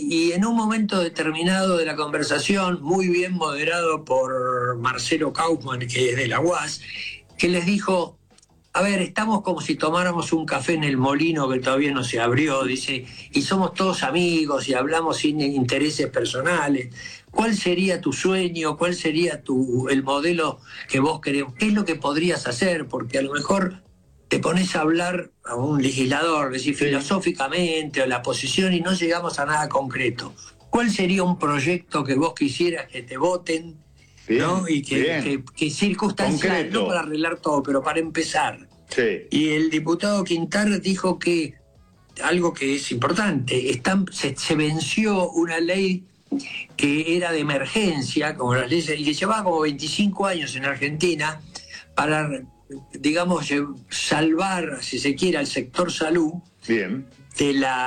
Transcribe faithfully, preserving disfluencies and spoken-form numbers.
y en un momento determinado de la conversación, muy bien moderado por Marcelo Kaufmann, que es de la U A S, que les dijo: a ver, estamos como si tomáramos un café en el molino que todavía no se abrió, dice, y somos todos amigos y hablamos sin intereses personales. ¿Cuál sería tu sueño? ¿Cuál sería tu, el modelo que vos querés? ¿Qué es lo que podrías hacer? Porque a lo mejor te pones a hablar a un legislador, decir, sí, filosóficamente, o la posición, y no llegamos a nada concreto. ¿Cuál sería un proyecto que vos quisieras que te voten? Bien, ¿no? Y que, que, que circunstancial, concreto, no para arreglar todo, pero para empezar. Sí. Y el diputado Quintar dijo que algo que es importante, están, se, se venció una ley que era de emergencia, como las leyes, y que llevaba como veinticinco años en Argentina, para, digamos, salvar, si se quiere, al sector salud. Bien. De la